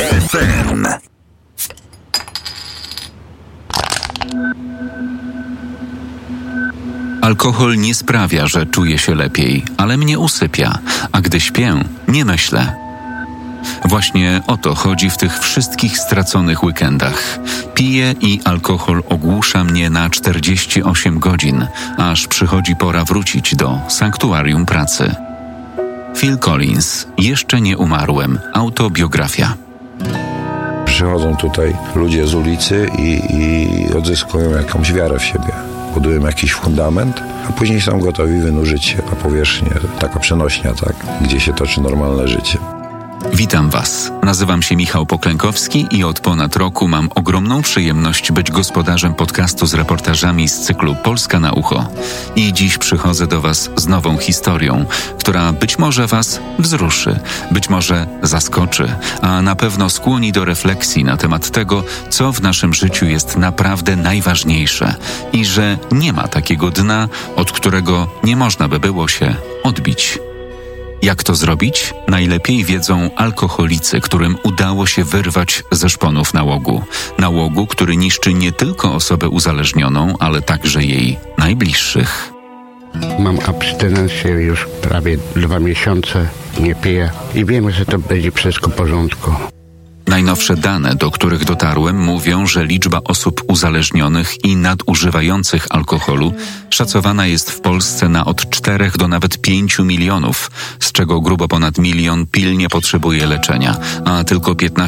FM. Alkohol nie sprawia, że czuję się lepiej, ale mnie usypia, a gdy śpię, nie myślę. Właśnie o to chodzi w tych wszystkich straconych weekendach. Piję i alkohol ogłusza mnie na 48 godzin, aż przychodzi pora wrócić do sanktuarium pracy. Phil Collins, Jeszcze nie umarłem, autobiografia. Przychodzą tutaj ludzie z ulicy i odzyskują jakąś wiarę w siebie. Budują jakiś fundament, a później są gotowi wynurzyć się na powierzchnię. Taka przenośnia, tak, gdzie się toczy normalne życie. Witam Was. Nazywam się Michał Poklękowski i od ponad roku mam ogromną przyjemność być gospodarzem podcastu z reportażami z cyklu Polska na ucho. I dziś przychodzę do Was z nową historią, która być może Was wzruszy, być może zaskoczy, a na pewno skłoni do refleksji na temat tego, co w naszym życiu jest naprawdę najważniejsze i że nie ma takiego dna, od którego nie można by było się odbić. Jak to zrobić? Najlepiej wiedzą alkoholicy, którym udało się wyrwać ze szponów nałogu. Nałogu, który niszczy nie tylko osobę uzależnioną, ale także jej najbliższych. Mam abstynencję już prawie 2 miesiące, nie piję i wiem, że to będzie wszystko w porządku. Najnowsze dane, do których dotarłem, mówią, że liczba osób uzależnionych i nadużywających alkoholu szacowana jest w Polsce na od 4 do nawet 5 milionów, z czego grubo ponad 1 milion pilnie potrzebuje leczenia, a tylko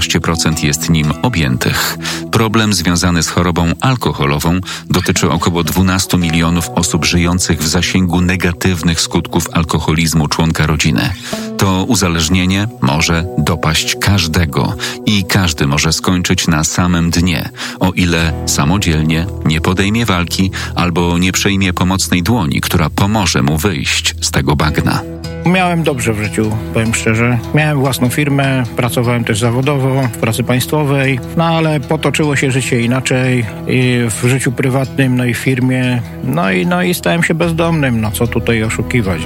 15% jest nim objętych. Problem związany z chorobą alkoholową dotyczy około 12 milionów osób żyjących w zasięgu negatywnych skutków alkoholizmu członka rodziny. To uzależnienie może dopaść każdego i każdy może skończyć na samym dnie, o ile samodzielnie nie podejmie walki albo nie przejmie pomocnej dłoni, która pomoże mu wyjść z tego bagna. Miałem dobrze w życiu, powiem szczerze. Miałem własną firmę, pracowałem też zawodowo w pracy państwowej, ale potoczyło się życie inaczej i w życiu prywatnym, no i w firmie, no i stałem się bezdomnym, co tutaj oszukiwać,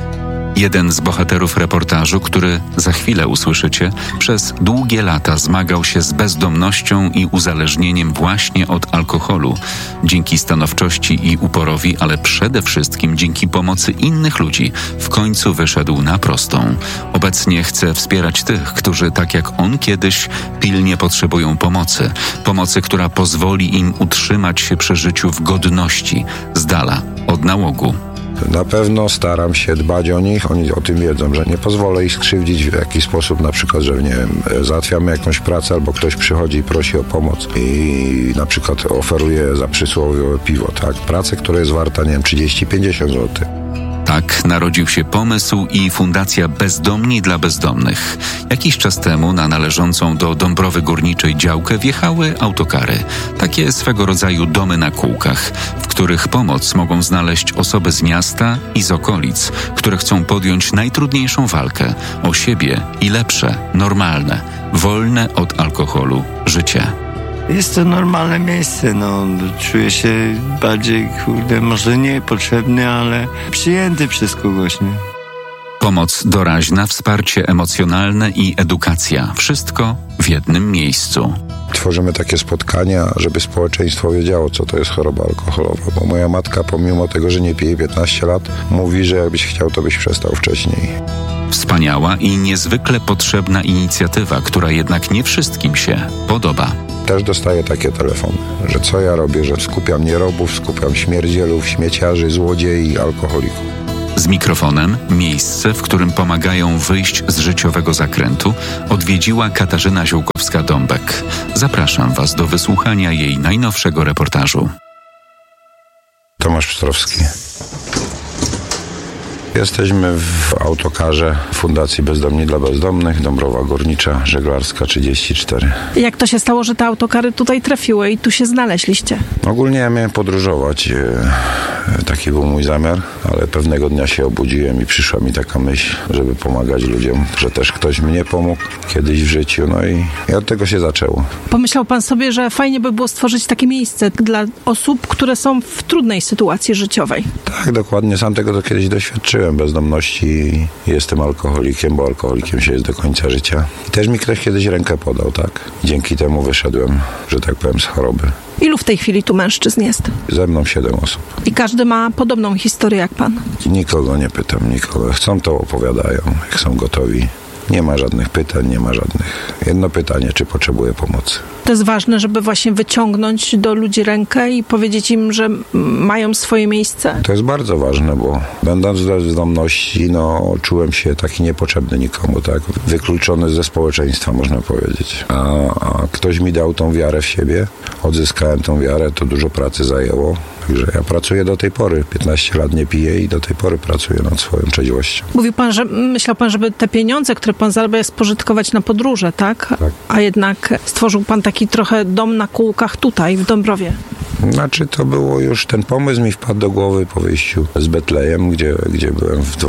Jeden z bohaterów reportażu, który za chwilę usłyszycie, przez długie lata zmagał się z bezdomnością i uzależnieniem właśnie od alkoholu. Dzięki stanowczości i uporowi, ale przede wszystkim dzięki pomocy innych ludzi, w końcu wyszedł na prostą. Obecnie chce wspierać tych, którzy tak jak on kiedyś pilnie potrzebują pomocy. Pomocy, która pozwoli im utrzymać się przy życiu w godności, z dala od nałogu. Na pewno staram się dbać o nich, oni o tym wiedzą, że nie pozwolę ich skrzywdzić w jakiś sposób, na przykład, że nie wiem, załatwiamy jakąś pracę albo ktoś przychodzi i prosi o pomoc i na przykład oferuje za przysłowiowe piwo, tak? Pracę, która jest warta, nie wiem, 30-50 zł. Tak narodził się pomysł i Fundacja Bezdomni dla Bezdomnych. Jakiś czas temu na należącą do Dąbrowy Górniczej działkę wjechały autokary. Takie swego rodzaju domy na kółkach, w których pomoc mogą znaleźć osoby z miasta i z okolic, które chcą podjąć najtrudniejszą walkę o siebie i lepsze, normalne, wolne od alkoholu życie. Jest to normalne miejsce, czuję się bardziej, może nie potrzebny, ale przyjęty przez kogoś, nie? Pomoc doraźna, wsparcie emocjonalne i edukacja. Wszystko w jednym miejscu. Tworzymy takie spotkania, żeby społeczeństwo wiedziało, co to jest choroba alkoholowa, bo moja matka, pomimo tego, że nie pije 15 lat, mówi, że jakbyś chciał, to byś przestał wcześniej. Wspaniała i niezwykle potrzebna inicjatywa, która jednak nie wszystkim się podoba. Też dostaję takie telefony, że co ja robię, że skupiam nierobów, skupiam śmierdzielów, śmieciarzy, złodziei i alkoholików. Z mikrofonem miejsce, w którym pomagają wyjść z życiowego zakrętu, odwiedziła Katarzyna Ziółkowska-Dąbek. Zapraszam Was do wysłuchania jej najnowszego reportażu. Tomasz Pstrowski. Jesteśmy w autokarze Fundacji Bezdomni dla Bezdomnych, Dąbrowa Górnicza, Żeglarska 34. Jak to się stało, że te autokary tutaj trafiły i tu się znaleźliście? Ogólnie ja miałem podróżować. Taki był mój zamiar, ale pewnego dnia się obudziłem i przyszła mi taka myśl, żeby pomagać ludziom, że też ktoś mnie pomógł kiedyś w życiu, i od tego się zaczęło. Pomyślał pan sobie, że fajnie by było stworzyć takie miejsce dla osób, które są w trudnej sytuacji życiowej. Tak, dokładnie. Sam tego to kiedyś doświadczyłem. byłem bezdomności i jestem alkoholikiem, bo alkoholikiem się jest do końca życia. I też mi ktoś kiedyś rękę podał, tak? Dzięki temu wyszedłem, że tak powiem, z choroby. Ilu w tej chwili tu mężczyzn jest? Ze mną 7 osób. I każdy ma podobną historię jak pan? Nikogo nie pytam, nikogo. Chcą, to opowiadają, jak są gotowi. Nie ma żadnych pytań, nie ma żadnych. Jedno pytanie, czy potrzebuje pomocy. To jest ważne, żeby właśnie wyciągnąć do ludzi rękę i powiedzieć im, że mają swoje miejsce? To jest bardzo ważne, bo będąc w bezdomności, czułem się taki niepotrzebny nikomu, tak? Wykluczony ze społeczeństwa, można powiedzieć. A ktoś mi dał tą wiarę w siebie, odzyskałem tą wiarę, to dużo pracy zajęło. Także ja pracuję do tej pory. 15 lat nie piję i do tej pory pracuję nad swoją trzeźwością. Mówił pan, że myślał pan, żeby te pieniądze, które pan zarabia, spożytkować na podróże, tak? Tak. A jednak stworzył pan taki trochę dom na kółkach tutaj, w Dąbrowie. Znaczy, to było już, ten pomysł mi wpadł do głowy po wyjściu z Betlejem, gdzie byłem w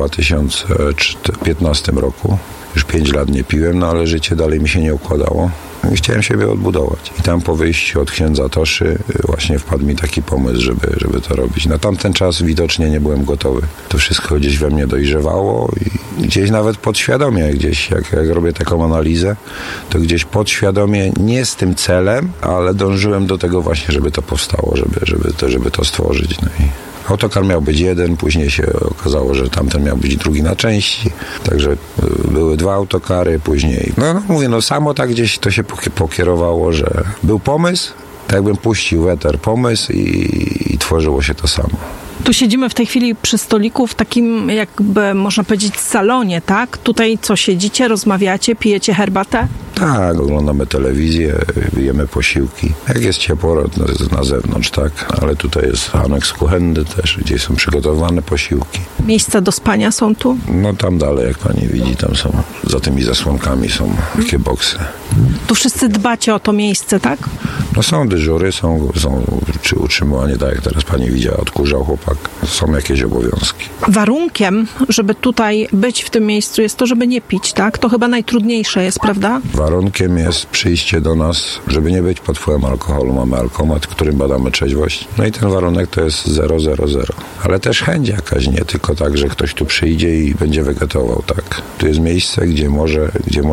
2015 roku. Już 5 lat nie piłem, ale życie dalej mi się nie układało. I chciałem siebie odbudować. I tam po wyjściu od księdza Toszy właśnie wpadł mi taki pomysł, żeby to robić. Na tamten czas widocznie nie byłem gotowy. To wszystko gdzieś we mnie dojrzewało i gdzieś nawet podświadomie, gdzieś jak robię taką analizę, to gdzieś podświadomie, nie z tym celem, ale dążyłem do tego właśnie, żeby to powstało, żeby to stworzyć. No i autokar miał być jeden, później się okazało, że tamten miał być drugi na części, także były 2 autokary, później, samo tak gdzieś to się pokierowało, że był pomysł, tak jakbym puścił w eter pomysł i tworzyło się to samo. Tu siedzimy w tej chwili przy stoliku w takim, jakby można powiedzieć, salonie, tak? Tutaj co, siedzicie, rozmawiacie, pijecie herbatę? Tak, oglądamy telewizję, jemy posiłki. Jak jest ciepło na zewnątrz, tak? Ale tutaj jest aneks kuchenny też, gdzie są przygotowane posiłki. Miejsca do spania są tu? Tam dalej, jak pani widzi, tam są, za tymi zasłonkami są takie boksy. Tu wszyscy dbacie o to miejsce, tak? Są dyżury, są czy utrzymywanie, tak jak teraz pani widziała, odkurzał chłopak. Są jakieś obowiązki. Warunkiem, żeby tutaj być w tym miejscu jest to, żeby nie pić, tak? To chyba najtrudniejsze jest, prawda? Warunkiem jest przyjście do nas, żeby nie być pod wpływem alkoholu. Mamy alkomat, w którym badamy trzeźwość. I ten warunek to jest 000. Ale też chęć jakaś, nie tylko tak, że ktoś tu przyjdzie i będzie wegetował, tak. Tu jest miejsce, gdzie może...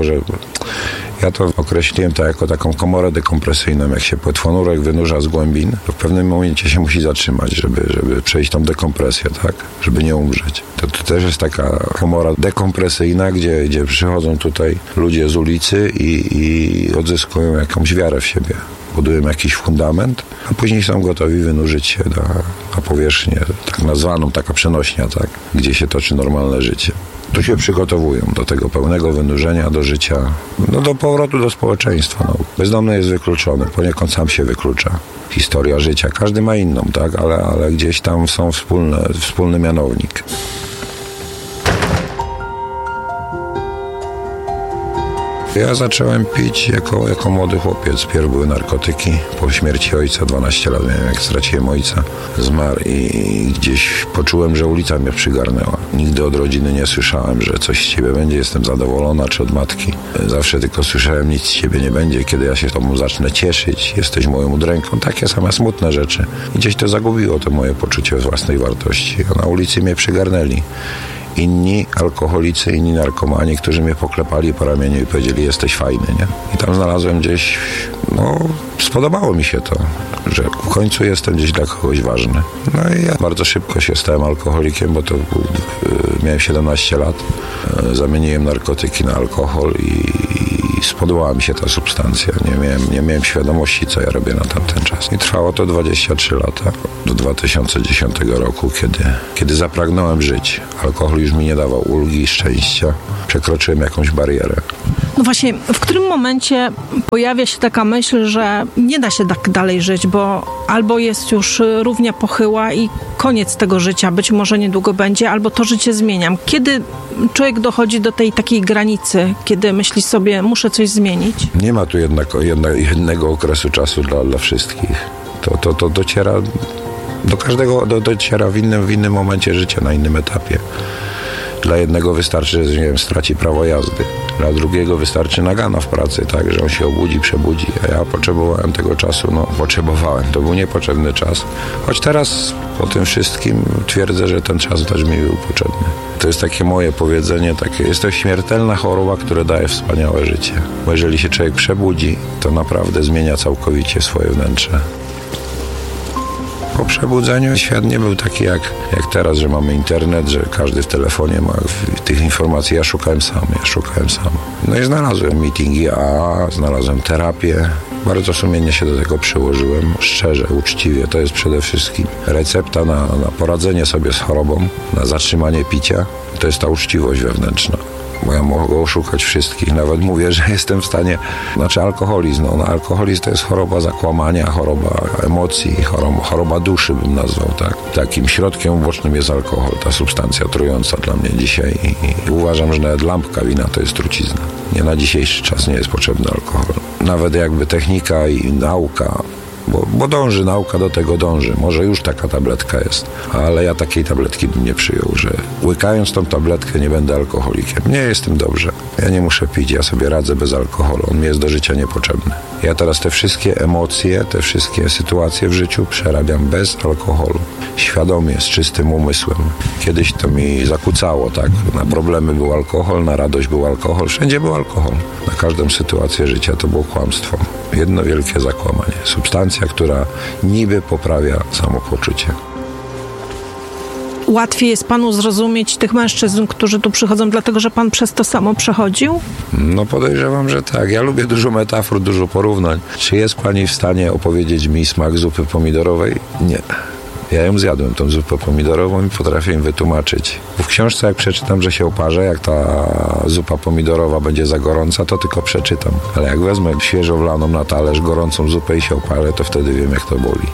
Ja to określiłem to jako taką komorę dekompresyjną. Jak się płetwonurek wynurza z głębin, to w pewnym momencie się musi zatrzymać, żeby przejść tą dekompresję, tak? Żeby nie umrzeć. To też jest taka komora dekompresyjna, gdzie przychodzą tutaj ludzie z ulicy i odzyskują jakąś wiarę w siebie. Budują jakiś fundament, a później są gotowi wynurzyć się na powierzchnię, tak nazwaną, taka przenośnia, tak? Gdzie się toczy normalne życie. Tu się przygotowują do tego pełnego wynurzenia, do życia, do powrotu do społeczeństwa. Bezdomny jest wykluczony, poniekąd sam się wyklucza. Historia życia, każdy ma inną, tak? Ale gdzieś tam są wspólny mianownik. Ja zacząłem pić jako młody chłopiec. Pierw były narkotyki. Po śmierci ojca 12 lat miałem, jak straciłem ojca. Zmarł i gdzieś poczułem, że ulica mnie przygarnęła. Nigdy od rodziny nie słyszałem, że coś z ciebie będzie. Jestem zadowolona, czy od matki. Zawsze tylko słyszałem, nic z ciebie nie będzie. Kiedy ja się tobą zacznę cieszyć, jesteś moją udręką. Takie same smutne rzeczy. I gdzieś to zagubiło to moje poczucie własnej wartości. A na ulicy mnie przygarnęli. Inni alkoholicy, inni narkomani, którzy mnie poklepali po ramieniu i powiedzieli, jesteś fajny, nie? I tam znalazłem gdzieś, spodobało mi się to, że w końcu jestem gdzieś dla kogoś ważny. I ja bardzo szybko się stałem alkoholikiem, bo to miałem 17 lat. Zamieniłem narkotyki na alkohol i spodobała mi się ta substancja. Nie miałem świadomości, co ja robię na tamten czas. I trwało to 23 lata. Do 2010 roku, kiedy zapragnąłem żyć. Alkohol już mi nie dawał ulgi i szczęścia. Przekroczyłem jakąś barierę. No właśnie, w którym momencie pojawia się taka myśl, że nie da się tak dalej żyć, bo albo jest już równia pochyła i koniec tego życia, być może niedługo będzie, albo to życie zmieniam. Kiedy człowiek dochodzi do tej takiej granicy, kiedy myśli sobie, muszę coś zmienić? Nie ma tu jednego okresu czasu dla wszystkich. To dociera do każdego, dociera w innym momencie życia, na innym etapie. Dla jednego wystarczy, że straci prawo jazdy. Dla drugiego wystarczy nagana w pracy, tak, że on się obudzi, przebudzi. A ja potrzebowałem tego czasu, to był niepotrzebny czas. Choć teraz po tym wszystkim twierdzę, że ten czas też mi był potrzebny. To jest takie moje powiedzenie, jest to śmiertelna choroba, która daje wspaniałe życie. Bo jeżeli się człowiek przebudzi, to naprawdę zmienia całkowicie swoje wnętrze. Po przebudzeniu świat nie był taki jak teraz, że mamy internet, że każdy w telefonie ma tych informacji. Ja szukałem sam. No i znalazłem meetingi AA, znalazłem terapię. Bardzo sumiennie się do tego przyłożyłem, szczerze, uczciwie. To jest przede wszystkim recepta na poradzenie sobie z chorobą, na zatrzymanie picia. To jest ta uczciwość wewnętrzna. Bo ja mogę oszukać wszystkich. Nawet mówię, że jestem w stanie... alkoholizm. Alkoholizm to jest choroba zakłamania, choroba emocji, choroba duszy bym nazwał, tak? Takim środkiem ubocznym jest alkohol, ta substancja trująca dla mnie dzisiaj. I uważam, że nawet lampka wina to jest trucizna. Nie, na dzisiejszy czas nie jest potrzebny alkohol. Nawet jakby technika i nauka... Bo nauka do tego dąży. Może już taka tabletka jest, ale ja takiej tabletki bym nie przyjął, że łykając tą tabletkę nie będę alkoholikiem. Nie jestem dobrze. Ja nie muszę pić, ja sobie radzę bez alkoholu. On mi jest do życia niepotrzebny. Ja teraz te wszystkie emocje, te wszystkie sytuacje w życiu przerabiam bez alkoholu. Świadomie, z czystym umysłem. Kiedyś to mi zakłócało, tak? Na problemy był alkohol, na radość był alkohol, wszędzie był alkohol. Na każdą sytuację życia to było kłamstwo. Jedno wielkie zakłamanie. Substancja, która niby poprawia samopoczucie. Łatwiej jest panu zrozumieć tych mężczyzn, którzy tu przychodzą, dlatego że pan przez to samo przechodził? No podejrzewam, że tak. Ja lubię dużo metafor, dużo porównań. Czy jest pani w stanie opowiedzieć mi smak zupy pomidorowej? Nie. Ja ją zjadłem, tą zupę pomidorową i potrafię im wytłumaczyć. W książce jak przeczytam, że się oparzę, jak ta zupa pomidorowa będzie za gorąca, to tylko przeczytam. Ale jak wezmę świeżo wlaną na talerz gorącą zupę i się oparzę, to wtedy wiem, jak to boli.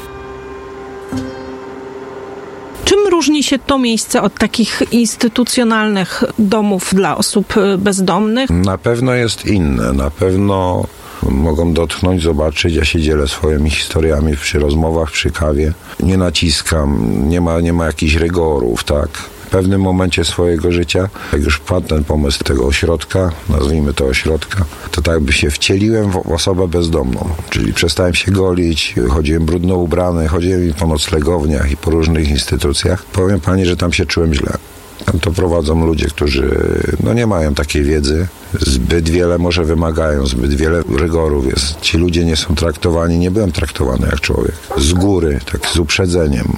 Czym różni się to miejsce od takich instytucjonalnych domów dla osób bezdomnych? Na pewno jest inne. Na pewno mogą dotknąć, zobaczyć. Ja się dzielę swoimi historiami przy rozmowach, przy kawie. Nie naciskam, nie ma jakichś rygorów, tak. W pewnym momencie swojego życia, jak już padł ten pomysł tego ośrodka, nazwijmy to ośrodka, to tak jakby się wcieliłem w osobę bezdomną. Czyli przestałem się golić, chodziłem brudno ubrany, chodziłem i po noclegowniach i po różnych instytucjach. Powiem pani, że tam się czułem źle. Tam to prowadzą ludzie, którzy nie mają takiej wiedzy. Zbyt wiele może wymagają, zbyt wiele rygorów jest. Ci ludzie nie są traktowani, nie byłem traktowany jak człowiek. Z góry, tak z uprzedzeniem.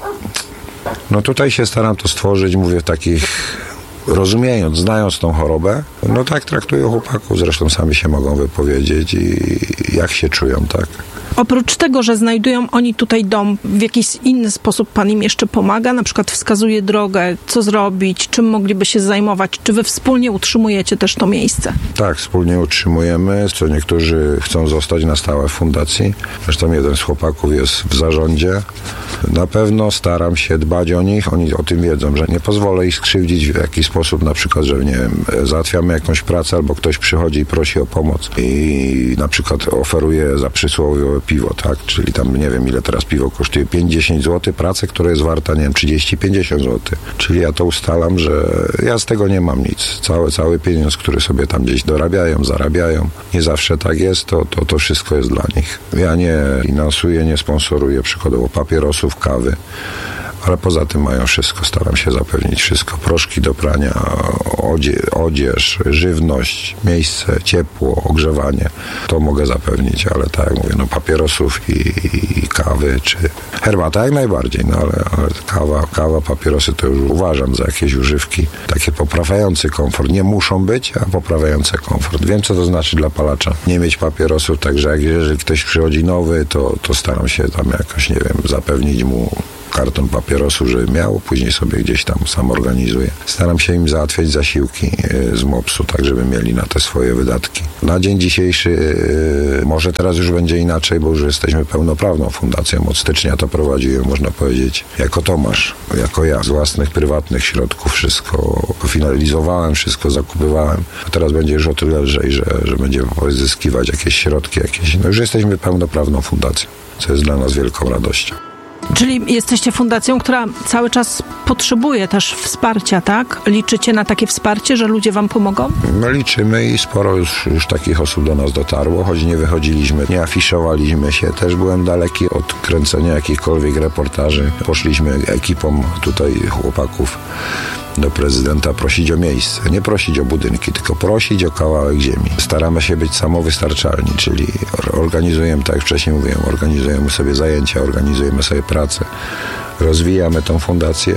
No tutaj się staram to stworzyć, mówię w takich, rozumiejąc, znając tą chorobę, tak traktuję chłopaków, zresztą sami się mogą wypowiedzieć i jak się czują, tak. Oprócz tego, że znajdują oni tutaj dom, w jakiś inny sposób pan im jeszcze pomaga? Na przykład wskazuje drogę, co zrobić, czym mogliby się zajmować? Czy wy wspólnie utrzymujecie też to miejsce? Tak, wspólnie utrzymujemy. Co niektórzy chcą zostać na stałe w fundacji. Zresztą jeden z chłopaków jest w zarządzie. Na pewno staram się dbać o nich. Oni o tym wiedzą, że nie pozwolę ich skrzywdzić w jakiś sposób. Na przykład, że załatwiamy jakąś pracę albo ktoś przychodzi i prosi o pomoc i na przykład oferuje za przysłowiowe piwo, tak? Czyli tam nie wiem ile teraz piwo kosztuje, 5-10 zł, pracę, która jest warta, 30-50 zł. Czyli ja to ustalam, że ja z tego nie mam nic. Cały pieniądz, który sobie tam gdzieś dorabiają, zarabiają. Nie zawsze tak jest, to wszystko jest dla nich. Ja nie finansuję, nie sponsoruję przykładowo papierosów, kawy. Ale poza tym mają wszystko, staram się zapewnić wszystko. Proszki do prania, odzież, żywność, miejsce, ciepło, ogrzewanie. To mogę zapewnić, ale tak jak mówię, papierosów i kawy, czy herbata jak najbardziej, ale kawa, papierosy to już uważam za jakieś używki takie poprawiające komfort. Nie muszą być, a poprawiające komfort. Wiem, co to znaczy dla palacza. Nie mieć papierosów, także jeżeli ktoś przychodzi nowy, to staram się tam jakoś, zapewnić mu karton papierosów, żeby miał, później sobie gdzieś tam sam organizuję. Staram się im załatwiać zasiłki z MOPS-u, tak żeby mieli na te swoje wydatki. Na dzień dzisiejszy, może teraz już będzie inaczej, bo już jesteśmy pełnoprawną fundacją. Od stycznia to prowadziłem, można powiedzieć, jako Tomasz, jako ja, z własnych, prywatnych środków wszystko finalizowałem, wszystko zakupywałem. A teraz będzie już o tyle lżej, że będziemy pozyskiwać jakieś środki, już jesteśmy pełnoprawną fundacją, co jest dla nas wielką radością. Czyli jesteście fundacją, która cały czas potrzebuje też wsparcia, tak? Liczycie na takie wsparcie, że ludzie wam pomogą? Liczymy i sporo już takich osób do nas dotarło, choć nie wychodziliśmy, nie afiszowaliśmy się. Też byłem daleki od kręcenia jakichkolwiek reportaży. Poszliśmy ekipą tutaj chłopaków do prezydenta prosić o miejsce. Nie prosić o budynki, tylko prosić o kawałek ziemi. Staramy się być samowystarczalni, czyli organizujemy, tak jak wcześniej mówiłem, organizujemy sobie zajęcia, organizujemy sobie pracę, rozwijamy tą fundację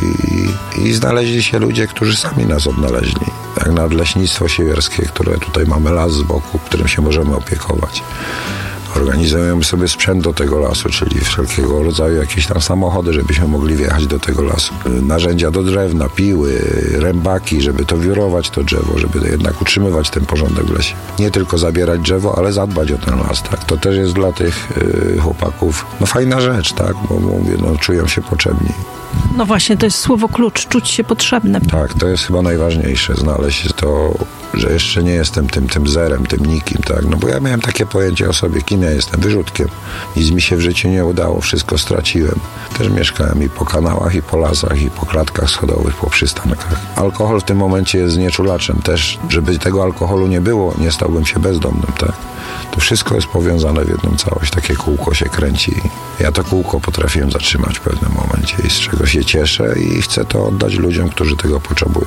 i znaleźli się ludzie, którzy sami nas odnaleźli. Jak Nadleśnictwo Siewierskie, które tutaj mamy las z boku, którym się możemy opiekować. Organizujemy sobie sprzęt do tego lasu, czyli wszelkiego rodzaju jakieś tam samochody, żebyśmy mogli wjechać do tego lasu. Narzędzia do drewna, piły, rębaki, żeby to wiórować to drzewo, żeby jednak utrzymywać ten porządek w lesie. Nie tylko zabierać drzewo, ale zadbać o ten las, tak? To też jest dla tych chłopaków fajna rzecz, tak? Bo mówię, czują się potrzebni. No właśnie, to jest słowo klucz, czuć się potrzebnym. Tak, to jest chyba najważniejsze, znaleźć to, że jeszcze nie jestem tym zerem, tym nikim, tak? No bo ja miałem takie pojęcie o sobie, kim ja jestem, wyrzutkiem. Nic mi się w życiu nie udało, wszystko straciłem. Też mieszkałem i po kanałach, i po lasach, i po klatkach schodowych, po przystankach. Alkohol w tym momencie jest znieczulaczem też. Żeby tego alkoholu nie było, nie stałbym się bezdomnym, tak? To wszystko jest powiązane w jedną całość, takie kółko się kręci. Ja to kółko potrafiłem zatrzymać w pewnym momencie i z czego się cieszę i chcę to oddać ludziom, którzy tego potrzebują.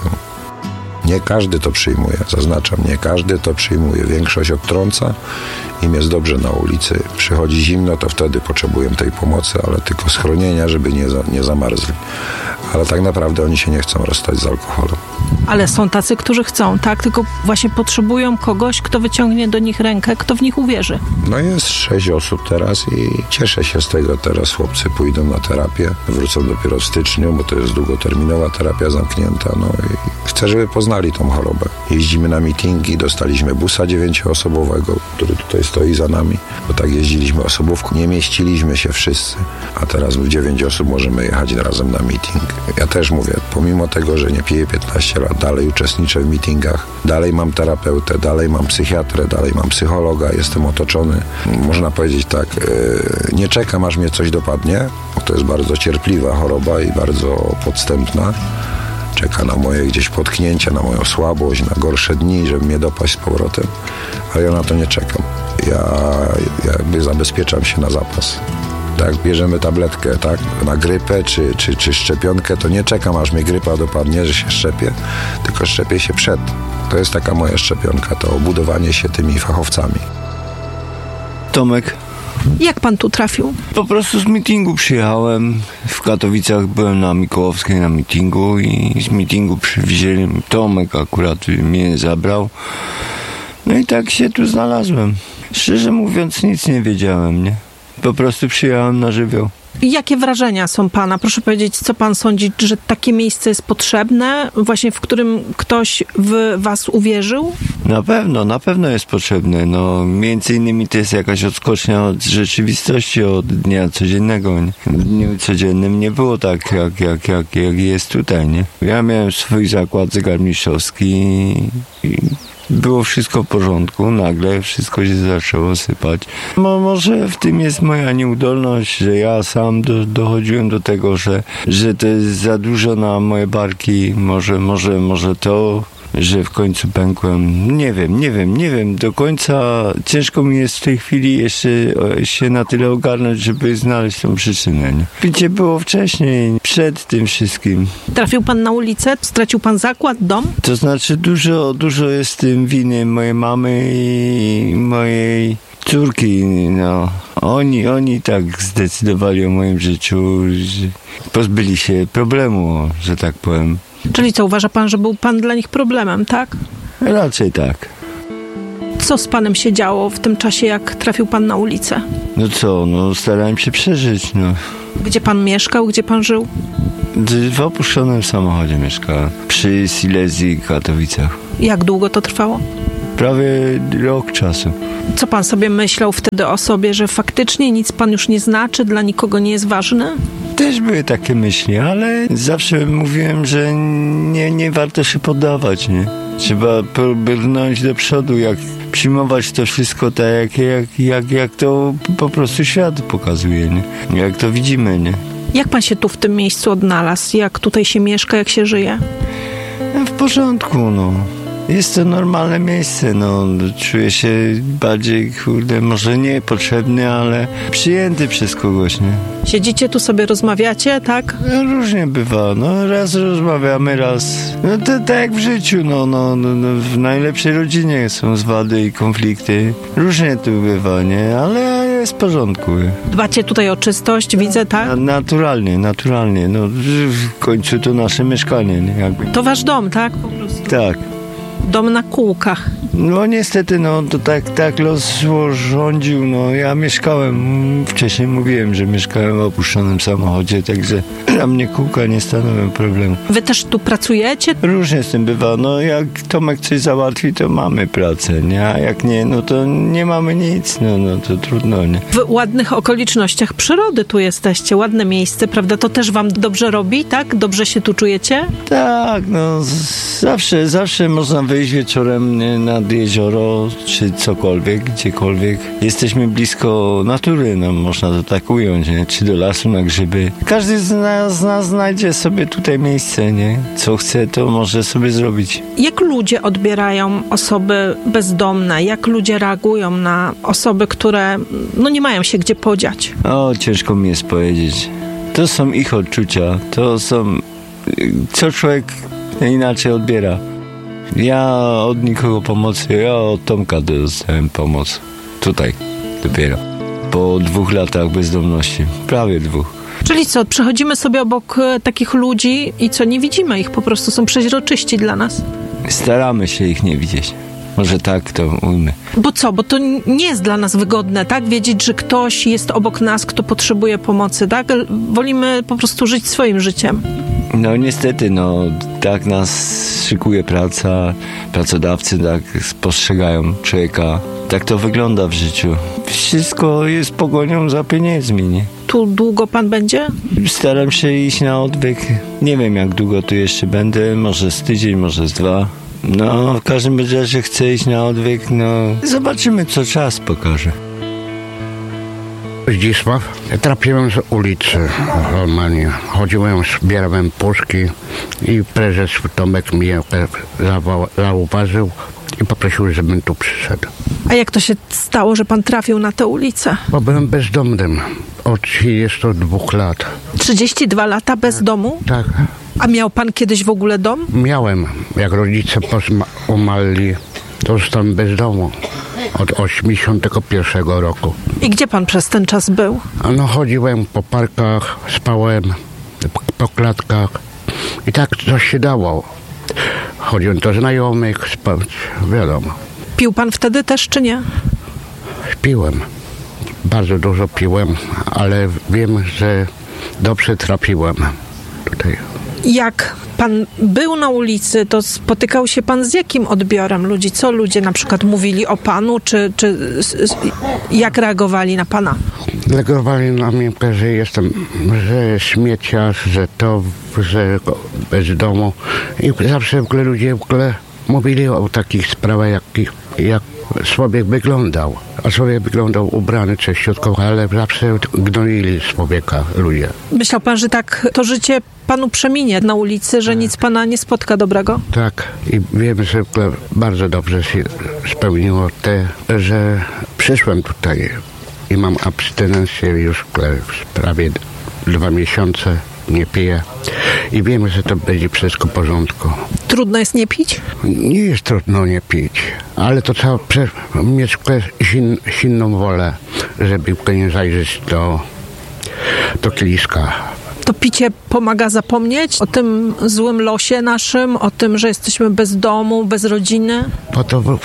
Nie każdy to przyjmuje, zaznaczam, nie każdy to przyjmuje. Większość odtrąca, im jest dobrze na ulicy. Przychodzi zimno, to wtedy potrzebują tej pomocy, ale tylko schronienia, żeby nie zamarzli. Ale tak naprawdę oni się nie chcą rozstać z alkoholem. Ale są tacy, którzy chcą, tak? Tylko właśnie potrzebują kogoś, kto wyciągnie do nich rękę, kto w nich uwierzy. No jest 6 osób teraz i cieszę się z tego. Teraz chłopcy pójdą na terapię. Wrócą dopiero w styczniu, bo to jest długoterminowa terapia zamknięta. No i chcę, żeby poznali tą chorobę. Jeździmy na mityngi, dostaliśmy busa 9-osobowego, który tutaj stoi za nami. Bo tak jeździliśmy osobówką, nie mieściliśmy się wszyscy. A teraz w 9 osób możemy jechać razem na meeting. Ja też mówię, pomimo tego, że nie piję 15 lat, dalej uczestniczę w meetingach, dalej mam terapeutę, dalej mam psychiatrę, dalej mam psychologa, jestem otoczony. Można powiedzieć tak, nie czekam, aż mnie coś dopadnie, bo to jest bardzo cierpliwa choroba i bardzo podstępna. Czeka na moje gdzieś potknięcia, na moją słabość, na gorsze dni, żeby mnie dopaść z powrotem, ale ja na to nie czekam. Ja jakby zabezpieczam się na zapas. Tak, bierzemy tabletkę, tak, na grypę czy szczepionkę, to nie czekam, aż mnie grypa dopadnie, że się szczepię, tylko szczepię się przed. To jest taka moja szczepionka, to obudowanie się tymi fachowcami. Tomek. Jak pan tu trafił? Po prostu z meetingu przyjechałem. W Katowicach byłem na Mikołowskiej na meetingu i z meetingu przywieźli Tomek, akurat mnie zabrał. No i tak się tu znalazłem. Szczerze mówiąc, nic nie wiedziałem, nie? Po prostu przyjechałem na żywioł. Jakie wrażenia są pana? Proszę powiedzieć, co pan sądzi, że takie miejsce jest potrzebne, właśnie w którym ktoś w was uwierzył? Na pewno jest potrzebne. No, między innymi to jest jakaś odskocznia od rzeczywistości, od dnia codziennego. Nie? W dniu codziennym nie było tak, jak jest tutaj, nie? Ja miałem swój zakład zegarmistrzowski i było wszystko w porządku, nagle wszystko się zaczęło sypać. Może w tym jest moja nieudolność, że ja sam dochodziłem do tego, że to jest za dużo na moje barki, może to, że w końcu pękłem. Nie wiem, do końca ciężko mi jest w tej chwili jeszcze się na tyle ogarnąć, żeby znaleźć tą przyczynę. Nie? Picie było wcześniej, przed tym wszystkim. Trafił pan na ulicę? Stracił pan zakład, dom? To znaczy dużo jest w tym winy mojej mamy i mojej córki, no. Oni tak zdecydowali o moim życiu, że pozbyli się problemu, że tak powiem. Czyli co, uważa pan, że był pan dla nich problemem, tak? Raczej tak. Co z panem się działo w tym czasie, jak trafił pan na ulicę? No co, starałem się przeżyć, no. Gdzie pan mieszkał, gdzie pan żył? W opuszczonym samochodzie mieszkałem, przy Silesii w Katowicach. Jak długo to trwało? Prawie rok czasu. Co pan sobie myślał wtedy o sobie, że faktycznie nic pan już nie znaczy, dla nikogo nie jest ważny? Też były takie myśli, ale zawsze mówiłem, że nie warto się poddawać, nie? Trzeba brnąć do przodu, jak przyjmować to wszystko tak, jak to po prostu świat pokazuje, nie? Jak to widzimy, nie? Jak pan się tu w tym miejscu odnalazł? Jak tutaj się mieszka, jak się żyje? W porządku, no. Jest to normalne miejsce, no. Czuję się bardziej, może nie potrzebny, ale przyjęty przez kogoś, nie? Siedzicie tu sobie, rozmawiacie, tak? No, różnie bywa, no. Raz rozmawiamy, raz... No to tak jak w życiu, no. W najlepszej rodzinie są zwady i konflikty. Różnie tu bywa, nie? Ale jest w porządku. Dbacie tutaj o czystość, widzę, tak? Naturalnie. No, w końcu to nasze mieszkanie, nie? Jakby. To wasz dom, tak? Po prostu. Tak. Dom na kółkach. No niestety, no to tak los rządził, no ja mieszkałem, wcześniej mówiłem, że mieszkałem w opuszczonym samochodzie, także dla mnie kółka nie stanowią problemu. Wy też tu pracujecie? Różnie z tym bywa, no jak Tomek coś załatwi, to mamy pracę, nie? A jak nie, no to nie mamy nic, no to trudno, nie? W ładnych okolicznościach przyrody tu jesteście, ładne miejsce, prawda? To też wam dobrze robi, tak? Dobrze się tu czujecie? Tak, no zawsze można wyjść wieczorem nad jezioro, czy cokolwiek, gdziekolwiek. Jesteśmy blisko natury, no można to tak ująć, nie? Czy do lasu na grzyby. Każdy z nas znajdzie sobie tutaj miejsce, nie? Co chce, to może sobie zrobić. Jak ludzie odbierają osoby bezdomne? Jak ludzie reagują na osoby, które nie mają się gdzie podziać? Ciężko mi jest powiedzieć. To są ich odczucia. To są... Co człowiek inaczej odbiera. Ja od nikogo pomocy, ja od Tomka dostałem pomoc. Tutaj dopiero. Po 2 latach bezdomności. Prawie 2. Czyli co, przechodzimy sobie obok takich ludzi i co, nie widzimy ich, po prostu są przeźroczyści dla nas. Staramy się ich nie widzieć. Może tak to ujmę. Bo co? Bo to nie jest dla nas wygodne, tak? Wiedzieć, że ktoś jest obok nas, kto potrzebuje pomocy, tak? Wolimy po prostu żyć swoim życiem. No niestety, tak nas szykuje praca, pracodawcy tak postrzegają człowieka. Tak to wygląda w życiu. Wszystko jest pogonią za pieniędzmi, nie? Tu długo pan będzie? Staram się iść na odwyk. Nie wiem, jak długo tu jeszcze będę. Może z tydzień, może z 2. W każdym razie chcę iść na odwyk. Zobaczymy, co czas pokaże. Zdzisław. Trafiłem z ulicy normalnie. Chodziłem, zbierałem puszki i prezes Tomek mnie zauważył i poprosił, żebym tu przyszedł. A jak to się stało, że pan trafił na tę ulicę? Bo byłem bezdomnym od 32 lat. 32 lata bez domu? Tak. A miał pan kiedyś w ogóle dom? Miałem. Jak rodzice umarli, to zostałem bez domu. Od 81 roku. I gdzie pan przez ten czas był? Chodziłem po parkach, spałem po klatkach i tak coś się dało. Chodziłem do znajomych, spać, wiadomo. Pił pan wtedy też, czy nie? Piłem. Bardzo dużo piłem, ale wiem, że dobrze trafiłem tutaj. Jak pan był na ulicy, to spotykał się pan z jakim odbiorem ludzi? Co ludzie na przykład mówili o panu, czy jak reagowali na pana? Reagowali na mnie, że jestem, że śmieciarz, że bez domu. I zawsze w ogóle ludzie mówili o takich sprawach, jak człowiek wyglądał. A człowiek wyglądał ubrany czyściutko, ale zawsze gnoili człowieka ludzie. Myślał pan, że tak to życie panu przeminie na ulicy, że nic pana nie spotka dobrego? Tak. I wiem, że bardzo dobrze się spełniło że przyszłem tutaj i mam abstynencję już prawie 2 miesiące. Nie piję i wiem, że to będzie wszystko w porządku. Trudno jest nie pić? Nie jest trudno nie pić, ale to trzeba mieć silną wolę, żeby nie zajrzeć do kieliszka. To picie pomaga zapomnieć o tym złym losie naszym, o tym, że jesteśmy bez domu, bez rodziny? Bo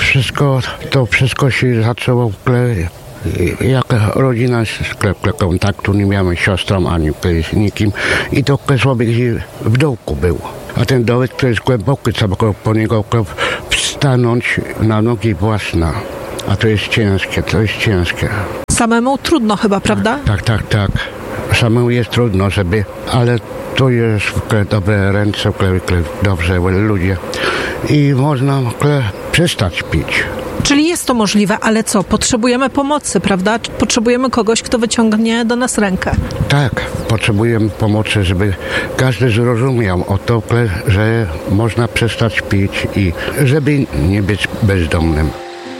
to wszystko się zaczęło jak rodzina kontaktu, nie miałem siostrą ani nikim i to człowiek w dołku był. A ten dołek to jest głęboki, trzeba po niego wstanąć na nogi własne. A to jest ciężkie. Samemu trudno chyba, prawda? Tak. Samemu jest trudno, ale to jest dobre ręce, dobrze ludzie i można przestać pić. Czyli jest to możliwe, ale co? Potrzebujemy pomocy, prawda? Potrzebujemy kogoś, kto wyciągnie do nas rękę. Tak, potrzebujemy pomocy, żeby każdy zrozumiał o to, że można przestać pić i żeby nie być bezdomnym.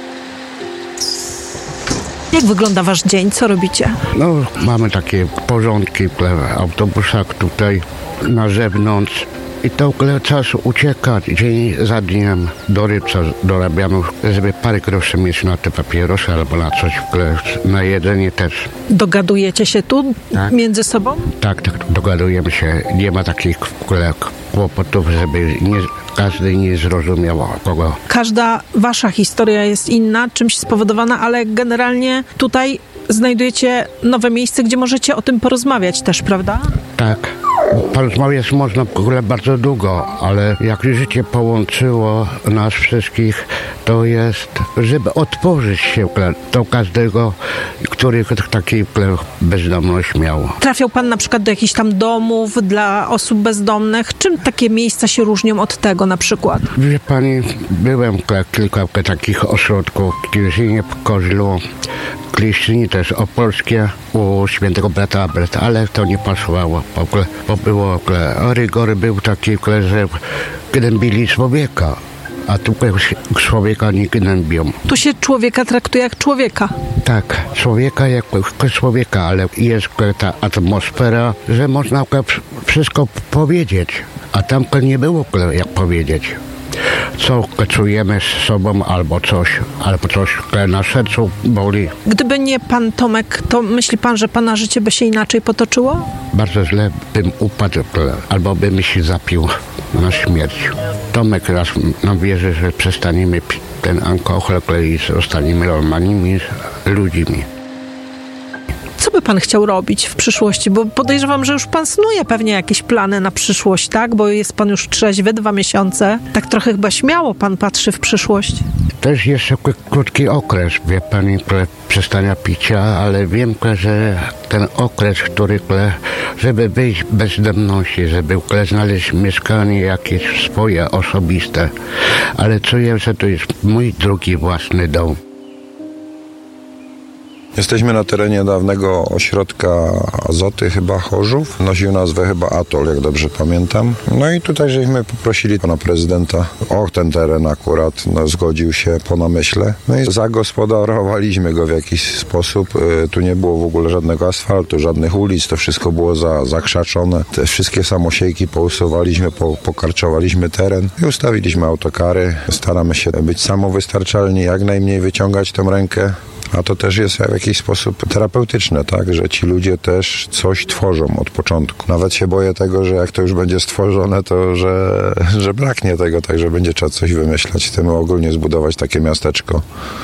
Jak wygląda wasz dzień? Co robicie? No, mamy takie porządki w autobusach tutaj na zewnątrz. I to czas ucieka dzień za dniem. Do rybca dorabiamy, żeby parę groszy mieć na te papierosy albo na coś, na jedzenie też. Dogadujecie się tu między sobą? Tak, dogadujemy się. Nie ma takich kłopotów, żeby każdy nie zrozumiał kogo. Każda wasza historia jest inna, czymś spowodowana, ale generalnie tutaj znajdujecie nowe miejsce, gdzie możecie o tym porozmawiać też, prawda? Tak. Porozmawiać można w ogóle bardzo długo, ale jak życie połączyło nas wszystkich, to jest, żeby otworzyć się do każdego, który taki bezdomność miał. Trafiał pan na przykład do jakichś tam domów dla osób bezdomnych. Czym takie miejsca się różnią od tego na przykład? Wie pani, byłem w kilka takich ośrodków, w Kirzynie, w Koźlu, w Kliszczynie też opolskie, u świętego brata Alberta, ale to nie pasowało. Bo było rygory był taki, że gnębili człowieka, a tu człowieka nie gnębią. Tu się człowieka traktuje jak człowieka. Tak, człowieka jak człowieka, ale jest ta atmosfera, że można wszystko powiedzieć, a tam nie było jak powiedzieć. Co czujemy z sobą albo coś na sercu boli. Gdyby nie pan Tomek, to myśli pan, że pana życie by się inaczej potoczyło? Bardzo źle bym upadł albo bym się zapił na śmierć. Tomek raz nam wierzy, że przestaniemy pić ten alkohol i zostaniemy normalnymi ludźmi. Co by pan chciał robić w przyszłości? Bo podejrzewam, że już pan snuje pewnie jakieś plany na przyszłość, tak? Bo jest pan już trzeźwy 2 miesiące. Tak trochę chyba śmiało pan patrzy w przyszłość. Też jeszcze krótki okres, wie pani, przestania picia, ale wiem, że ten okres, żeby wyjść z bezdomności, żeby znaleźć mieszkanie jakieś swoje, osobiste. Ale czuję, że to jest mój drugi własny dom. Jesteśmy na terenie dawnego ośrodka Azoty, chyba Chorzów. Nosił nazwę chyba Atol, jak dobrze pamiętam. No i tutaj żeśmy poprosili pana prezydenta o ten teren akurat. Zgodził się po namyśle. No i zagospodarowaliśmy go w jakiś sposób. Tu nie było w ogóle żadnego asfaltu, żadnych ulic. To wszystko było zakrzaczone. Te wszystkie samosiejki pousuwaliśmy, pokarczowaliśmy teren i ustawiliśmy autokary. Staramy się być samowystarczalni, jak najmniej wyciągać tę rękę. A to też jest w jakiś sposób terapeutyczne, tak, że ci ludzie też coś tworzą od początku. Nawet się boję tego, że jak to już będzie stworzone, to że braknie tego, także będzie trzeba coś wymyślać. Chcemy ogólnie zbudować takie miasteczko.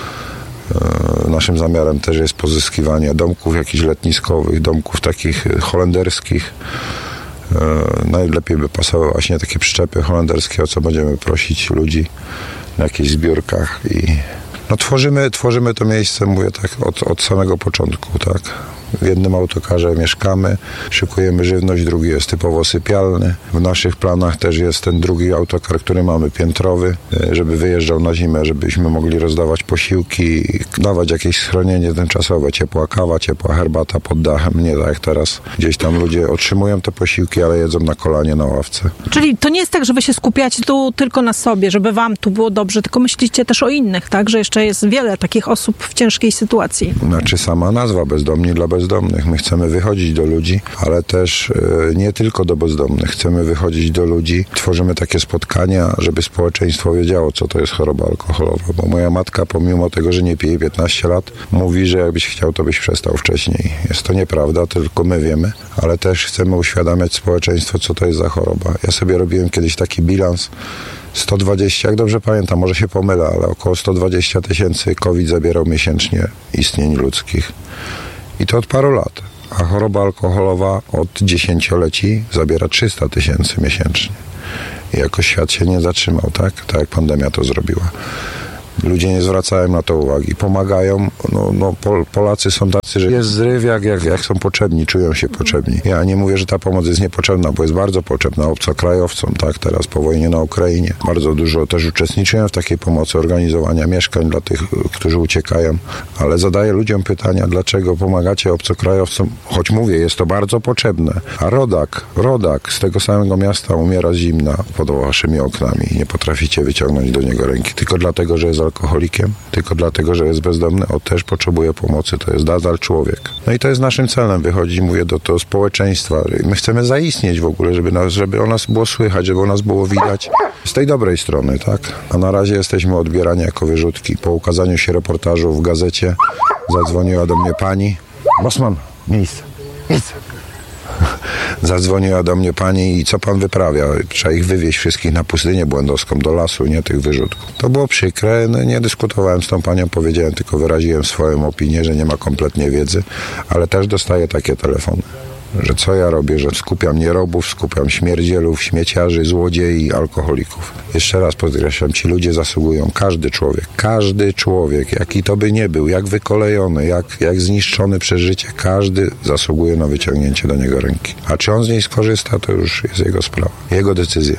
Naszym zamiarem też jest pozyskiwanie domków jakichś letniskowych, domków takich holenderskich. Najlepiej by pasowały właśnie takie przyczepy holenderskie, o co będziemy prosić ludzi na jakichś zbiórkach i no tworzymy to miejsce, mówię tak, od samego początku, tak. W jednym autokarze mieszkamy, szykujemy żywność, drugi jest typowo sypialny. W naszych planach też jest ten drugi autokar, który mamy piętrowy, żeby wyjeżdżał na zimę, żebyśmy mogli rozdawać posiłki, dawać jakieś schronienie tymczasowe, ciepła kawa, ciepła herbata pod dachem, nie tak jak teraz. Gdzieś tam ludzie otrzymują te posiłki, ale jedzą na kolanie na ławce. Czyli to nie jest tak, że wy się skupiacie tu tylko na sobie, żeby wam tu było dobrze, tylko myślicie też o innych, tak? Że jeszcze jest wiele takich osób w ciężkiej sytuacji. Znaczy sama nazwa Bezdomni dla bezdomnych. My chcemy wychodzić do ludzi, ale też nie tylko do bezdomnych. Chcemy wychodzić do ludzi. Tworzymy takie spotkania, żeby społeczeństwo wiedziało, co to jest choroba alkoholowa. Bo moja matka, pomimo tego, że nie pije 15 lat, mówi, że jakbyś chciał, to byś przestał wcześniej. Jest to nieprawda, tylko my wiemy, ale też chcemy uświadamiać społeczeństwo, co to jest za choroba. Ja sobie robiłem kiedyś taki bilans. 120, jak dobrze pamiętam, może się pomylę, ale około 120 000 COVID zabierał miesięcznie istnień ludzkich. I to od paru lat. A choroba alkoholowa od 10-leci zabiera 300 000 miesięcznie. I jakoś świat się nie zatrzymał, tak? Tak jak pandemia to zrobiła. Ludzie nie zwracają na to uwagi. Pomagają. Polacy są tacy, że jest zryw, jak są potrzebni, czują się potrzebni. Ja nie mówię, że ta pomoc jest niepotrzebna, bo jest bardzo potrzebna obcokrajowcom, tak, teraz po wojnie na Ukrainie. Bardzo dużo też uczestniczyłem w takiej pomocy, organizowania mieszkań dla tych, którzy uciekają, ale zadaję ludziom pytania, dlaczego pomagacie obcokrajowcom, choć mówię, jest to bardzo potrzebne. A rodak z tego samego miasta umiera z zimna pod waszymi oknami i nie potraficie wyciągnąć do niego ręki. Tylko dlatego, że jest alkoholikiem, tylko dlatego, że jest bezdomny, on też potrzebuje pomocy, to jest nadal człowiek. No i to jest naszym celem, wychodzi, mówię, do tego społeczeństwa. My chcemy zaistnieć w ogóle, żeby o nas było słychać, żeby o nas było widać z tej dobrej strony, tak? A na razie jesteśmy odbierani jako wyrzutki. Po ukazaniu się reportażu w gazecie zadzwoniła do mnie pani. Bosman, miejsce. Zadzwoniła do mnie pani i co pan wyprawia? Trzeba ich wywieźć wszystkich na pustynię błędowską, do lasu, nie tych wyrzutków. To było przykre, nie dyskutowałem z tą panią, powiedziałem, tylko wyraziłem swoją opinię, że nie ma kompletnie wiedzy, ale też dostaję takie telefony, że co ja robię, że skupiam nierobów, skupiam śmierdzielów, śmieciarzy, złodziei, alkoholików. Jeszcze raz podkreślam, ci ludzie zasługują, każdy człowiek, jaki to by nie był, jak wykolejony, jak zniszczony przez życie, każdy zasługuje na wyciągnięcie do niego ręki. A czy on z niej skorzysta, to już jest jego sprawa, jego decyzja.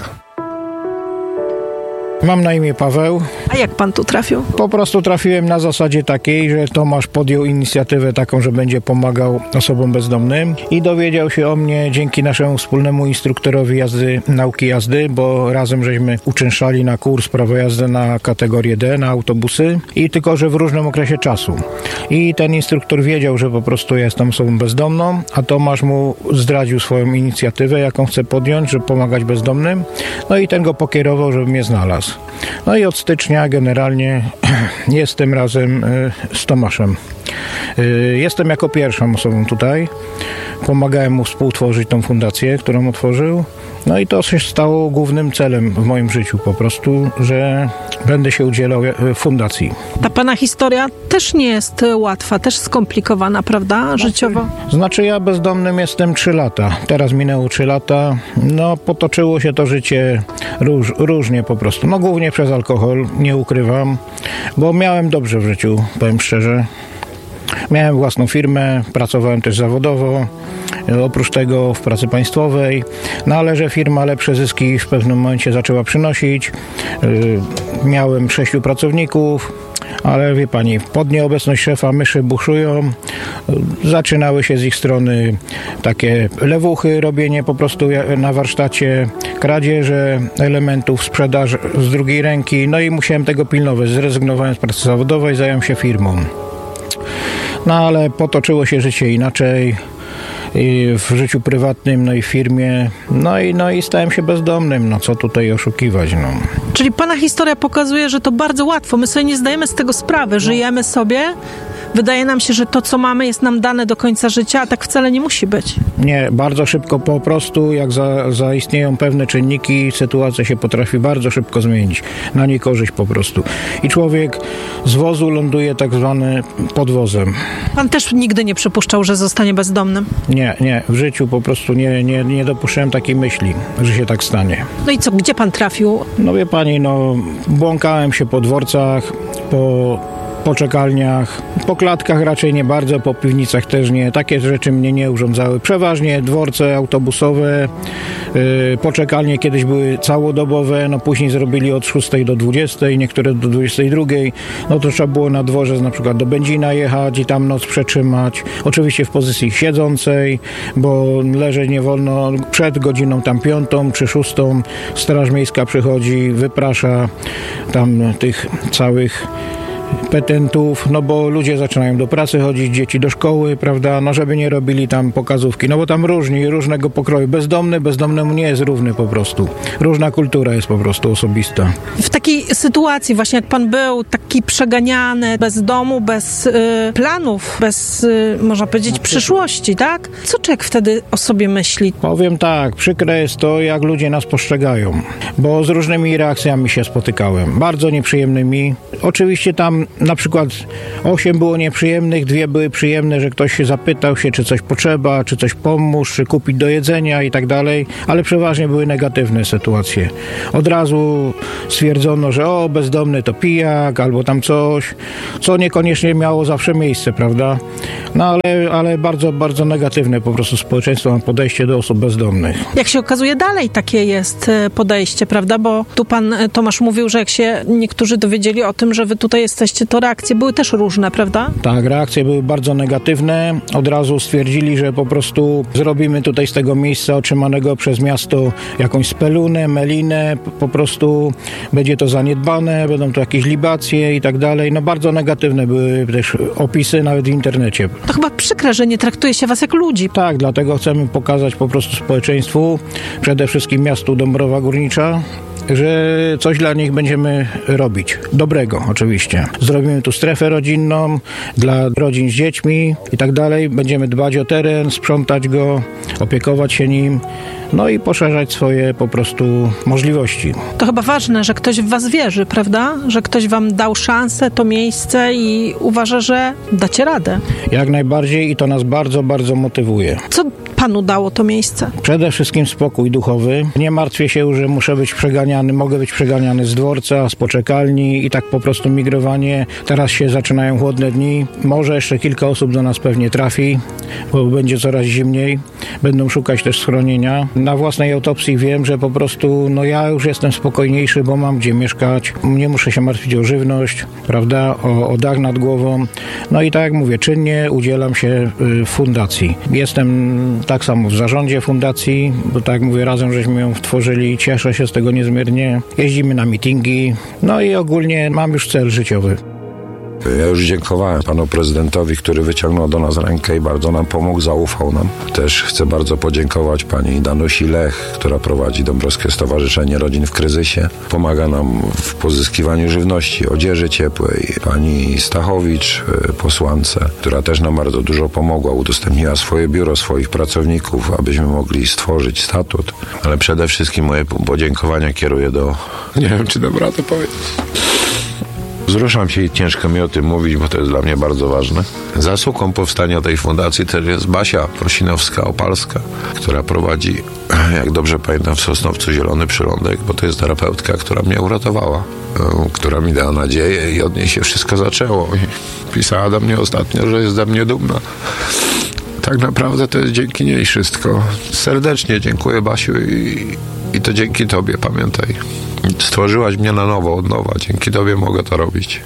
Mam na imię Paweł. A jak pan tu trafił? Po prostu trafiłem na zasadzie takiej, że Tomasz podjął inicjatywę taką, że będzie pomagał osobom bezdomnym i dowiedział się o mnie dzięki naszemu wspólnemu instruktorowi nauki jazdy, bo razem żeśmy uczęszczali na kurs prawo jazdy na kategorię D, na autobusy i tylko, że w różnym okresie czasu. I ten instruktor wiedział, że po prostu ja jestem osobą bezdomną, a Tomasz mu zdradził swoją inicjatywę, jaką chce podjąć, żeby pomagać bezdomnym. No i ten go pokierował, żeby mnie znalazł. No i od stycznia generalnie jestem razem z Tomaszem. Jestem jako pierwszą osobą tutaj. Pomagałem mu współtworzyć tą fundację, którą otworzył. No i to się stało głównym celem w moim życiu po prostu, że będę się udzielał fundacji. Ta pana historia też nie jest łatwa, też skomplikowana, prawda, życiowo? Znaczy ja bezdomnym jestem 3 lata. Teraz minęło 3 lata. No potoczyło się to życie różnie po prostu. No głównie przez alkohol, nie ukrywam, bo miałem dobrze w życiu, powiem szczerze. Miałem własną firmę, pracowałem też zawodowo, oprócz tego w pracy państwowej, no ale że firma lepsze zyski w pewnym momencie zaczęła przynosić. Miałem 6 pracowników, ale wie pani, pod nieobecność szefa myszy buszują. Zaczynały się z ich strony takie lewuchy, robienie po prostu na warsztacie, kradzieże elementów, sprzedaż z drugiej ręki, no i musiałem tego pilnować. Zrezygnowałem z pracy zawodowej, zająłem się firmą. No ale potoczyło się życie inaczej i w życiu prywatnym, no i w firmie, no i stałem się bezdomnym, no co tutaj oszukiwać, no. Czyli pana historia pokazuje, że to bardzo łatwo, my sobie nie zdajemy z tego sprawy, żyjemy sobie, wydaje nam się, że to, co mamy, jest nam dane do końca życia, a tak wcale nie musi być. Nie, bardzo szybko po prostu, jak zaistnieją pewne czynniki, sytuacja się potrafi bardzo szybko zmienić, na niekorzyść po prostu. I człowiek z wozu ląduje tak zwany pod wozem. Pan też nigdy nie przypuszczał, że zostanie bezdomnym? Nie, w życiu po prostu nie dopuszczałem takiej myśli, że się tak stanie. No i co, gdzie pan trafił? No wie pani, błąkałem się po dworcach, po czekalniach, po klatkach raczej nie bardzo, po piwnicach też nie. Takie rzeczy mnie nie urządzały. Przeważnie dworce autobusowe, poczekalnie kiedyś były całodobowe, później zrobili od 6 do 20, niektóre do 22. No to trzeba było na dworze na przykład do Będzina jechać i tam noc przetrzymać. Oczywiście w pozycji siedzącej, bo leżeć nie wolno. Przed godziną tam 5 czy 6 Straż Miejska przychodzi, wyprasza tam tych całych petentów, bo ludzie zaczynają do pracy chodzić, dzieci do szkoły, prawda, żeby nie robili tam pokazówki, bo tam różnego pokroju. Bezdomnemu nie jest równy po prostu. Różna kultura jest po prostu osobista. W takiej sytuacji właśnie jak pan był, taki przeganiany, bez domu, bez planów, bez, można powiedzieć, przyszłości, tak? Co człowiek wtedy o sobie myśli? Powiem tak, przykre jest to, jak ludzie nas postrzegają, bo z różnymi reakcjami się spotykałem, bardzo nieprzyjemnymi. Oczywiście tam tam na przykład 8 było nieprzyjemnych, 2 były przyjemne, że ktoś się zapytał się, czy coś potrzeba, czy coś pomóż, czy kupić do jedzenia i tak dalej, ale przeważnie były negatywne sytuacje. Od razu stwierdzono, że bezdomny to pijak, albo tam coś, co niekoniecznie miało zawsze miejsce, prawda? No ale bardzo, bardzo negatywne po prostu społeczeństwo ma podejście do osób bezdomnych. Jak się okazuje, dalej takie jest podejście, prawda? Bo tu pan Tomasz mówił, że jak się niektórzy dowiedzieli o tym, że wy tutaj jesteście, to reakcje były też różne, prawda? Tak, reakcje były bardzo negatywne. Od razu stwierdzili, że po prostu zrobimy tutaj z tego miejsca otrzymanego przez miasto jakąś spelunę, melinę, po prostu będzie to zaniedbane, będą to jakieś libacje i tak dalej. No bardzo negatywne były też opisy nawet w internecie. To chyba przykre, że nie traktuje się was jak ludzi. Tak, dlatego chcemy pokazać po prostu społeczeństwu, przede wszystkim miastu Dąbrowa Górnicza, że coś dla nich będziemy robić. Dobrego oczywiście. Zrobimy tu strefę rodzinną dla rodzin z dziećmi i tak dalej. Będziemy dbać o teren, sprzątać go, opiekować się nim, no i poszerzać swoje po prostu możliwości. To chyba ważne, że ktoś w was wierzy, prawda? Że ktoś wam dał szansę, to miejsce i uważa, że dacie radę. Jak najbardziej i to nas bardzo, bardzo motywuje. Co panu dało to miejsce? Przede wszystkim spokój duchowy. Nie martwię się, że muszę być przeganiany, mogę być przeganiany z dworca, z poczekalni i tak po prostu migrowanie. Teraz się zaczynają chłodne dni. Może jeszcze kilka osób do nas pewnie trafi, bo będzie coraz zimniej. Będą szukać też schronienia. Na własnej autopsji wiem, że po prostu ja już jestem spokojniejszy, bo mam gdzie mieszkać. Nie muszę się martwić o żywność, prawda, o dach nad głową. No i tak jak mówię, czynnie udzielam się fundacji. Jestem tak samo w zarządzie fundacji, bo tak jak mówię, razem żeśmy ją tworzyli. Cieszę się z tego niezmiernie. Jeździmy na mityngi. No i ogólnie mam już cel życiowy. Ja już dziękowałem panu prezydentowi, który wyciągnął do nas rękę i bardzo nam pomógł, zaufał nam. Też chcę bardzo podziękować pani Danusi Lech, która prowadzi Dąbrowskie Stowarzyszenie Rodzin w Kryzysie. Pomaga nam w pozyskiwaniu żywności, odzieży ciepłej. Pani Stachowicz, posłance, która też nam bardzo dużo pomogła. Udostępniła swoje biuro, swoich pracowników, abyśmy mogli stworzyć statut. Ale przede wszystkim moje podziękowania kieruję do... Nie wiem, czy dam radę powiedzieć. Wzruszam się i ciężko mi o tym mówić, bo to jest dla mnie bardzo ważne. Zasługą powstania tej fundacji też jest Basia Prosinowska-Opalska, która prowadzi, jak dobrze pamiętam, w Sosnowcu Zielony Przylądek, bo to jest terapeutka, która mnie uratowała, która mi dała nadzieję i od niej się wszystko zaczęło. I pisała do mnie ostatnio, że jest ze mnie dumna. Tak naprawdę to jest dzięki niej wszystko. Serdecznie dziękuję, Basiu, i to dzięki tobie, pamiętaj. Stworzyłaś mnie na nowo, od nowa. Dzięki tobie mogę to robić.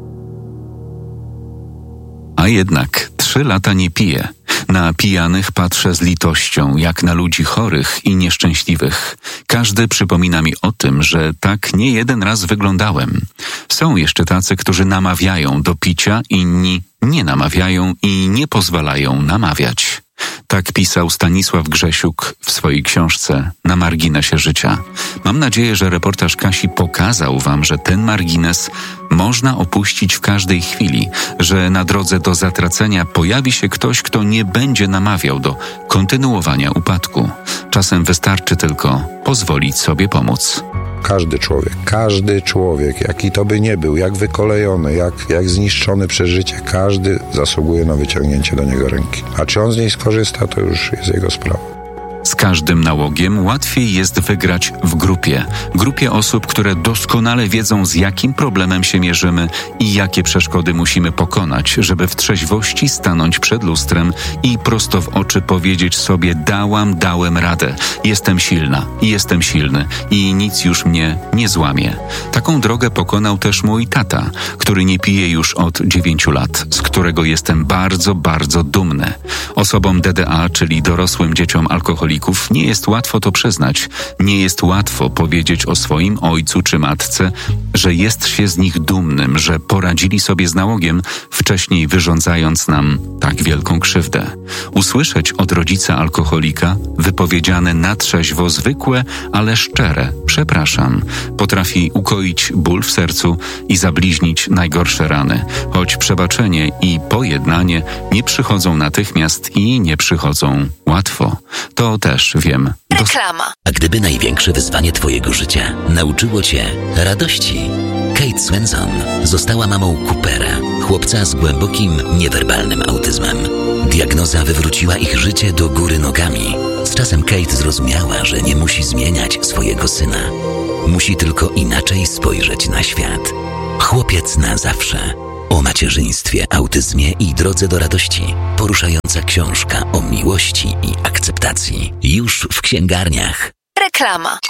A jednak 3 lata nie piję. Na pijanych patrzę z litością, jak na ludzi chorych i nieszczęśliwych. Każdy przypomina mi o tym, że tak nie jeden raz wyglądałem. Są jeszcze tacy, którzy namawiają do picia, inni nie namawiają i nie pozwalają namawiać. Tak pisał Stanisław Grzesiuk w swojej książce Na marginesie życia. Mam nadzieję, że reportaż Kasi pokazał wam, że ten margines można opuścić w każdej chwili, że na drodze do zatracenia pojawi się ktoś, kto nie będzie namawiał do kontynuowania upadku. Czasem wystarczy tylko pozwolić sobie pomóc. Każdy człowiek, jaki to by nie był, jak wykolejony, jak zniszczony przez życie, każdy zasługuje na wyciągnięcie do niego ręki. A czy on z niej skorzysta, to już jest jego sprawa. Z każdym nałogiem łatwiej jest wygrać w grupie osób, które doskonale wiedzą, z jakim problemem się mierzymy i jakie przeszkody musimy pokonać, żeby w trzeźwości stanąć przed lustrem i prosto w oczy powiedzieć sobie: dałem radę, jestem silna, jestem silny i nic już mnie nie złamie. Taką drogę pokonał też mój tata, który nie pije już od 9 lat, z którego jestem bardzo, bardzo dumny. Osobom DDA, czyli dorosłym dzieciom alkoholików, nie jest łatwo to przyznać. Nie jest łatwo powiedzieć o swoim ojcu czy matce, że jest się z nich dumnym, że poradzili sobie z nałogiem, wcześniej wyrządzając nam tak wielką krzywdę. Usłyszeć od rodzica alkoholika wypowiedziane na trzeźwo zwykłe, ale szczere przepraszam, potrafi ukoić ból w sercu i zabliźnić najgorsze rany, choć przebaczenie i pojednanie nie przychodzą natychmiast i nie przychodzą łatwo. To też wiem. Reklama. A gdyby największe wyzwanie twojego życia nauczyło cię radości? Kate Swenson została mamą Coopera, chłopca z głębokim, niewerbalnym autyzmem. Diagnoza wywróciła ich życie do góry nogami. Z czasem Kate zrozumiała, że nie musi zmieniać swojego syna. Musi tylko inaczej spojrzeć na świat. Chłopiec na zawsze. O macierzyństwie, autyzmie i drodze do radości. Poruszająca książka o miłości i akceptacji. Już w księgarniach. Reklama.